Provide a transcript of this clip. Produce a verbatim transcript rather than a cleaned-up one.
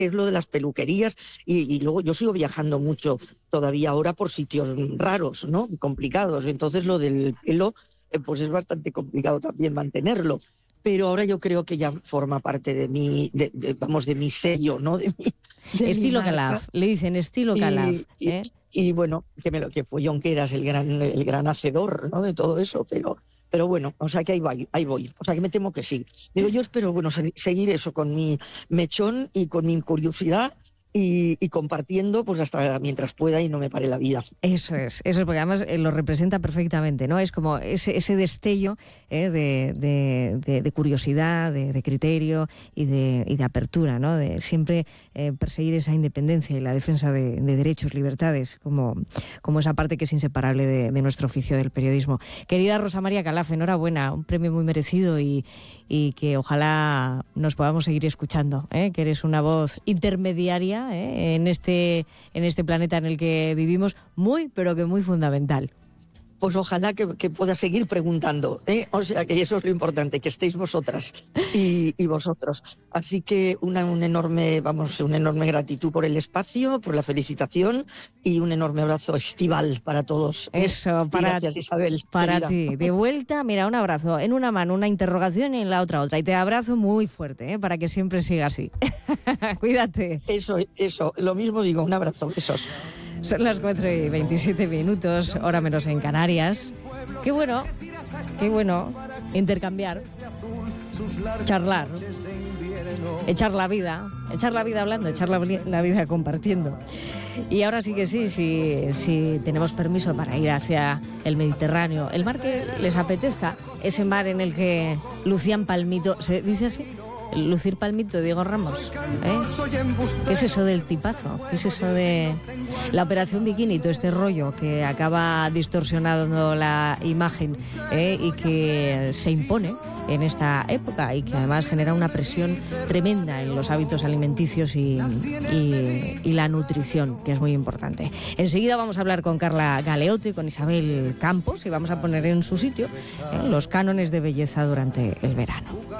es lo de las peluquerías, y, y luego yo sigo viajando mucho todavía ahora por sitios raros, ¿no? Complicados. Entonces lo del pelo, eh, pues es bastante complicado también mantenerlo. Pero ahora yo creo que ya forma parte de mi, de, de, vamos, de mi sello, ¿no? De mi, de estilo mi Calaf, le dicen estilo Calaf. Y, ¿eh? y, y bueno, que me lo que fue Jonqueras el gran, el gran hacedor, ¿no? De todo eso, pero, pero bueno, o sea que ahí voy, ahí voy, o sea que me temo que sí. Digo, yo espero, bueno, seguir eso con mi mechón y con mi curiosidad. Y, y compartiendo pues hasta mientras pueda y no me pare la vida. Eso es, eso es, porque además eh, lo representa perfectamente, ¿no? Es como ese, ese destello eh, de, de, de, de curiosidad, de, de criterio y de, y de apertura, ¿no? De siempre eh, perseguir esa independencia y la defensa de, de derechos, libertades, como, como esa parte que es inseparable de, de nuestro oficio del periodismo. Querida Rosa María Calaf, enhorabuena, un premio muy merecido y, y que ojalá nos podamos seguir escuchando, ¿eh? Que eres una voz intermediaria ¿eh? en este en este planeta en el que vivimos, muy pero que muy fundamental. Pues ojalá que, que pueda seguir preguntando, ¿eh? O sea que eso es lo importante, que estéis vosotras y, y vosotros. Así que una un enorme, vamos, una enorme gratitud por el espacio, por la felicitación y un enorme abrazo estival para todos. Eso, para, gracias, Isabel. Para querida. ti. De vuelta, mira, un abrazo. En una mano una interrogación y en la otra otra. Y te abrazo muy fuerte, ¿eh? Para que siempre siga así. Cuídate. Eso, eso. Lo mismo digo, un abrazo. Besos. Son las cuatro y veintisiete minutos, hora menos en Canarias. Qué bueno, qué bueno intercambiar, charlar, echar la vida, echar la vida hablando, echar la, la vida compartiendo. Y ahora sí que sí, sí, sí tenemos permiso para ir hacia el Mediterráneo, el mar que les apetezca, ese mar en el que lucían palmito, ¿se dice así? Lucir palmito, Diego Ramos, ¿eh? ¿Qué es eso del tipazo? ¿Qué es eso de la operación bikini, todo este rollo que acaba distorsionando la imagen, ¿eh? Y que se impone en esta época y que además genera una presión tremenda en los hábitos alimenticios y, y, y la nutrición, que es muy importante. Enseguida vamos a hablar con Carla Galeotti, con Isabel Campos, y vamos a poner en su sitio, ¿eh? Los cánones de belleza durante el verano.